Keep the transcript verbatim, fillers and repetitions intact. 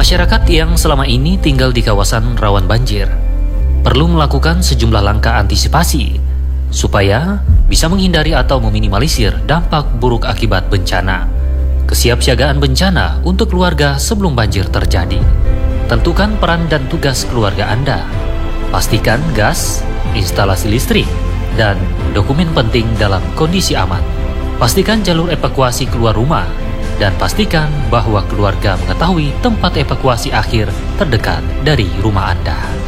Masyarakat yang selama ini tinggal di kawasan rawan banjir perlu melakukan sejumlah langkah antisipasi supaya bisa menghindari atau meminimalisir dampak buruk akibat bencana. Kesiapsiagaan bencana untuk keluarga sebelum banjir terjadi. Tentukan peran dan tugas keluarga Anda. Pastikan gas, instalasi listrik, dan dokumen penting dalam kondisi aman. Pastikan jalur evakuasi keluar rumah, dan pastikan bahwa keluarga mengetahui tempat evakuasi akhir terdekat dari rumah Anda.